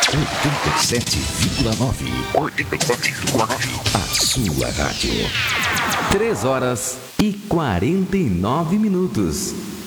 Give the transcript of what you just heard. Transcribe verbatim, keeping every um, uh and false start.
oitenta e sete vírgula nove. oitenta e sete vírgula nove. A sua rádio. três horas e quarenta e nove minutos.